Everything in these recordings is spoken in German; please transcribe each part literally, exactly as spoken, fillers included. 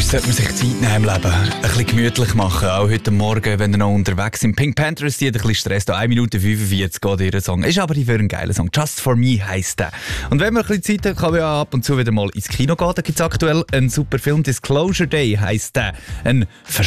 sollte man sich Zeit nehmen im Leben. Ein bisschen gemütlich machen, auch heute Morgen, wenn ihr noch unterwegs sind. Pink Panthers, die hat ein bisschen Stress. Da eine Minute fünfundvierzig geht ihr Song. Ist aber für einen geilen Song. Just for me heisst der. Und wenn man ein bisschen Zeit hat, kann man ja ab und zu wieder mal ins Kino gehen. Da gibt es aktuell einen super Film. Disclosure Day heisst der. Ein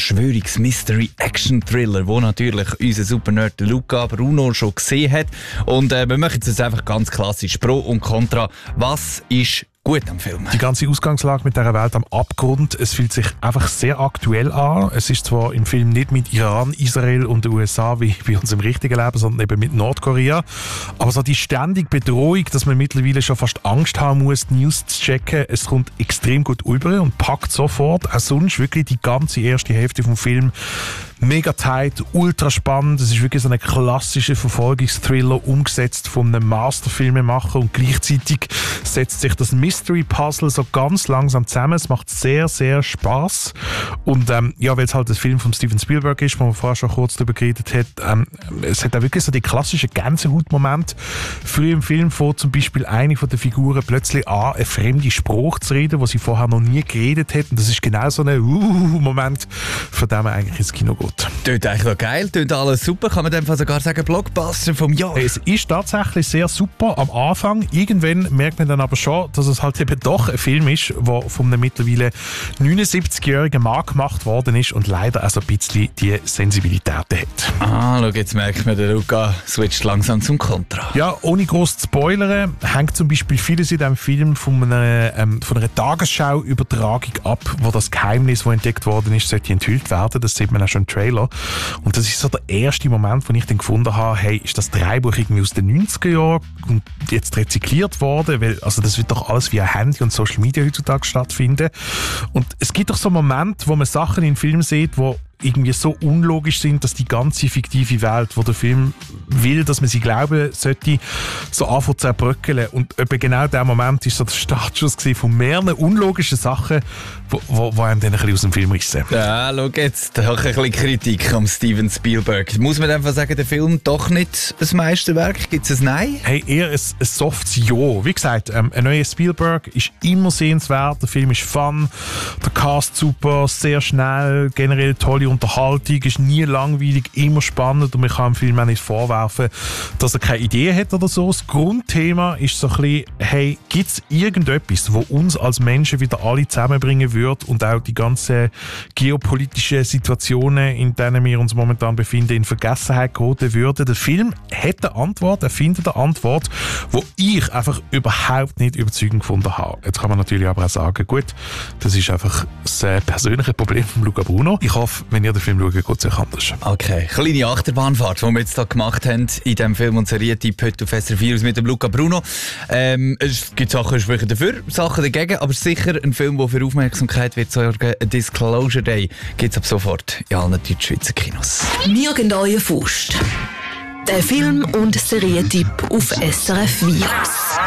Verschwörungs-Mystery-Action-Thriller, wo natürlich unser Super-Nerd Luca Bruno schon gesehen hat. Und äh, wir machen jetzt einfach ganz klassisch Pro und Contra. Was ist gut am Film? Die ganze Ausgangslage mit dieser Welt am Abgrund, es fühlt sich einfach sehr aktuell an. Es ist zwar im Film nicht mit Iran, Israel und den U S A wie bei uns im richtigen Leben, sondern eben mit Nordkorea. Aber so die ständige Bedrohung, dass man mittlerweile schon fast Angst haben muss, die News zu checken, es kommt extrem gut rüber und packt sofort. Auch sonst wirklich die ganze erste Hälfte vom Film mega tight, ultra spannend. Es ist wirklich so ein klassischer Verfolgungsthriller, umgesetzt von einem Masterfilmemacher, und gleichzeitig setzt sich das Mystery-Puzzle so ganz langsam zusammen. Es macht sehr, sehr Spass. Und ähm, ja, weil es halt ein Film von Steven Spielberg ist, wo man vorher schon kurz darüber geredet hat, ähm, es hat auch wirklich so die klassischen Gänsehautmomente. Früh im Film fängt zum Beispiel eine von den Figuren plötzlich an, eine fremde Sprache zu reden, die sie vorher noch nie geredet hat. Und das ist genau so ein Uh-Moment, von dem man eigentlich ins Kino geht. Tönt eigentlich noch geil, tönt alles super. Kann man dem Fall sogar sagen, Blockbuster vom Jahr. Es ist tatsächlich sehr super am Anfang. Irgendwann merkt man dann aber schon, dass es halt eben doch ein Film ist, der von einem mittlerweile neunundsiebzigjährigen Mann gemacht worden ist und leider auch so ein bisschen die Sensibilität hat. Ah, schau, jetzt merkt man, der Luca switcht langsam zum Kontra. Ja, ohne gross zu spoilern, hängt zum Beispiel vieles in diesem Film von einer, ähm, von einer Tagesschau-Übertragung ab, wo das Geheimnis, das entdeckt worden ist, sollte enthüllt werden. Das sieht man auch schon im Trailer. Und das ist so der erste Moment, wo ich dann gefunden habe, hey, ist das Drehbuch irgendwie aus den neunziger Jahren und jetzt rezykliert worden? Weil, also das wird doch alles via Handy und Social Media heutzutage stattfinden. Und es gibt doch so Momente, wo man Sachen in Filmen sieht, wo irgendwie so unlogisch sind, dass die ganze fiktive Welt, wo der Film will, dass man sie glauben sollte, so anfangen zu zerbröckeln. Und etwa genau der Moment ist so der Startschuss von mehreren unlogischen Sachen, wo, wo, wo einem dann ein bisschen aus dem Film rissen. Ja, schau jetzt, da habe ich ein bisschen Kritik am Steven Spielberg. Muss man einfach sagen, der Film doch nicht ein Meisterwerk? Gibt es ein Nein? Hey, eher ein, ein softes Ja. Wie gesagt, ähm, ein neuer Spielberg ist immer sehenswert, der Film ist fun, der Cast super, sehr schnell, generell tolle Unterhaltung, ist nie langweilig, immer spannend, und man kann dem Film auch nicht vorwerfen, dass er keine Idee hat oder so. Das Grundthema ist so ein bisschen, hey, gibt es irgendetwas, was uns als Menschen wieder alle zusammenbringen würde und auch die ganzen geopolitischen Situationen, in denen wir uns momentan befinden, in Vergessenheit geraten würden? Der Film hat eine Antwort, er findet eine Antwort, wo ich einfach überhaupt nicht überzeugend gefunden habe. Jetzt kann man natürlich aber auch sagen, gut, das ist einfach das persönliche Problem von Luca Bruno. Ich hoffe, wenn ihr den Film schaut, geht es euch anders. Okay, kleine Achterbahnfahrt, die wir jetzt hier gemacht haben in diesem Film und Serie-Tipp heute auf S R vier mit dem Luca Bruno. Ähm, es gibt Sachen, die sprechen dafür, Sachen dagegen, aber sicher ein Film, der für Aufmerksamkeit wird sorgen. Disclosure Day gibt es ab sofort in allen Deutschschweizer Kinos. Nirgend euer Faust. Der Film- und Serientipp auf S R F Virus.